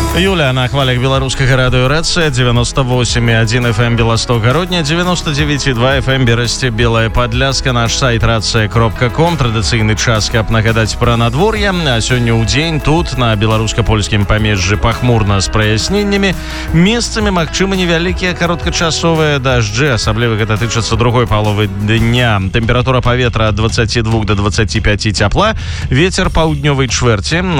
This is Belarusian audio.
Юля на хвалях беларускага радыё Рэдсэ 98,1 FM Белосток-Гародня, 99,2 FM Берасце, Белая Падляска. Наш сайт radse.com. Традыцыйны час, каб нагадаць пра надвор'е. А сёння ў дзень тут, на беларуска-польскім памежжы, пахмурна з праясненнямі. Месцамі магчымы невялікія кароткачасовыя дажджы, асабліва гэта тычыцца другой паловы дня. Тэмпература паветра ад 22 до 25 цяпла, вецер паўднёвай чвэрці.